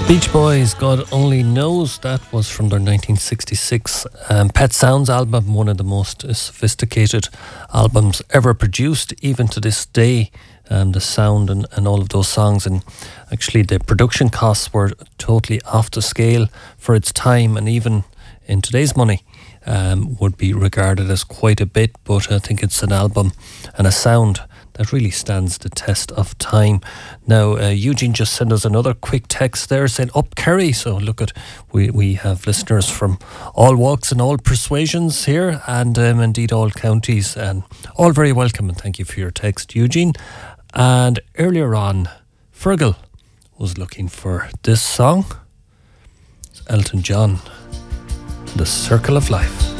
Beach Boys, God Only Knows. That was from their 1966 Pet Sounds album, one of the most sophisticated albums ever produced, even to this day. The sound and all of those songs, and actually the production costs were totally off the scale for its time, and even in today's money would be regarded as quite a bit. But I think it's an album and a sound that really stands the test of time. Now, Eugene just sent us another quick text there saying, up Kerry. So look at, we have listeners from all walks and all persuasions here, and indeed all counties, and all very welcome, and thank you for your text, Eugene. And earlier on, Fergal was looking for this song. It's Elton John, The Circle of Life.